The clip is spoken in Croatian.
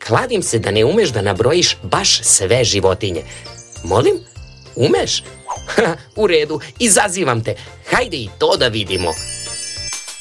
kladim se da ne umeš da nabrojiš baš sve životinje. Molim? Umeš? U redu, izazivam te. Hajde i to da vidimo.